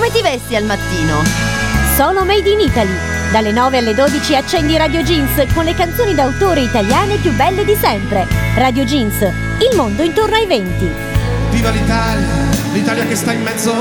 Come ti vesti al mattino? Sono Made in Italy. Dalle 9 alle 12 accendi Radio Jeans con le canzoni d'autore italiane più belle di sempre. Radio Jeans, il mondo intorno ai venti. Viva l'Italia, l'Italia che sta in mezzo